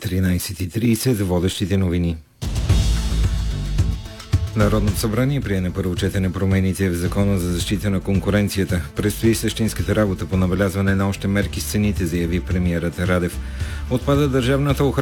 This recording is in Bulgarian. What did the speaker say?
13:30 за водещите новини. Народното събрание прие на първо четене промените в Закона за защита на конкуренцията. Предстои същинската работа по набелязване на още мерки с цените, заяви премиерът Радев. Отпада държавната охрана